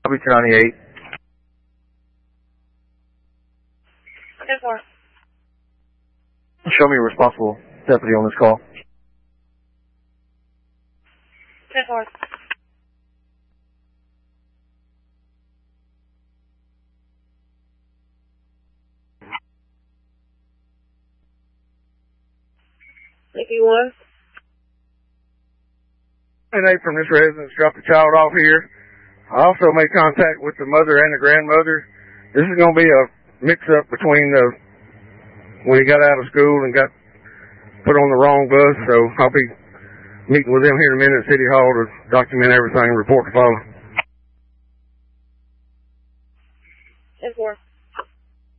W298. 10-4. Show me a responsible deputy on this call. 10-4. One. And they from this residence dropped the child off here. I also made contact with the mother and the grandmother. This is going to be a mix-up between when he got out of school and got put on the wrong bus. So I'll be meeting with them here in a minute at City Hall to document everything and report to follow. 10-4.